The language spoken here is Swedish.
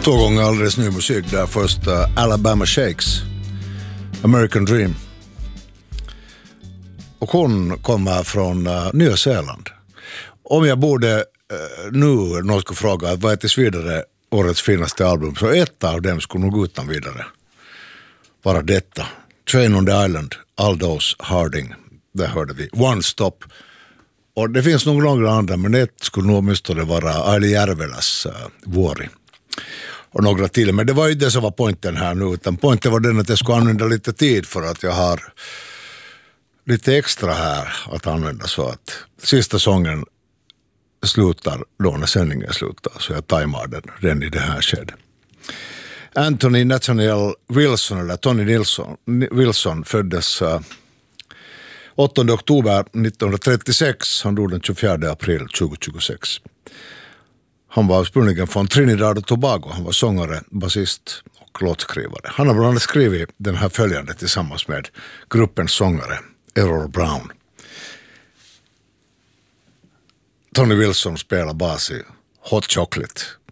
Två gånger alldeles ny musik där. Först Alabama Shakes, American Dream. Och hon kommer från Nya Zeeland. Om jag borde nu någon skulle fråga vad är tills vidare årets finaste album, så ett av dem skulle nog utan vidare vara detta. Train on the Island, Aldous Harding. Där hörde vi One Stop. Och det finns nog några andra, men det skulle nog åtminstone vara Aili Järveläs Vuori. Och några till, men det var ju det som var poängen här nu, utan poängen var den att jag skulle använda lite tid för att jag har lite extra här att använda, så att sista sången slutar då när sändningen slutar, så jag tajmar den i det här skedet. Anthony Nathaniel Wilson, eller Tony Wilson föddes 8 oktober 1936, han dog den 24 april 2026. Han var ursprungligen från Trinidad och Tobago. Han var sångare, basist och låtskrivare. Han har bland annat skrivit den här följande tillsammans med gruppens sångare Errol Brown. Tony Wilson spelar bas i Hot Chocolate.